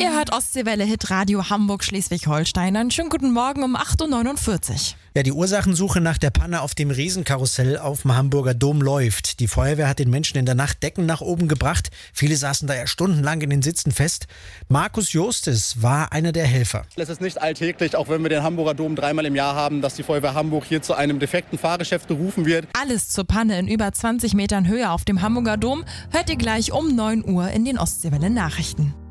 Ihr hört Ostseewelle Hit Radio Hamburg Schleswig-Holstein. Einen schönen guten Morgen um 8.49 Uhr. Ja, die Ursachensuche nach der Panne auf dem Riesenkarussell auf dem Hamburger Dom läuft. Die Feuerwehr hat den Menschen in der Nacht Decken nach oben gebracht. Viele saßen da ja stundenlang in den Sitzen fest. Markus Justus war einer der Helfer. Es ist nicht alltäglich, auch wenn wir den Hamburger Dom dreimal im Jahr haben, dass die Feuerwehr Hamburg hier zu einem defekten Fahrgeschäft gerufen wird. Alles zur Panne in über 20 Metern Höhe auf dem Hamburger Dom hört ihr gleich um 9 Uhr in den Ostseewelle Nachrichten.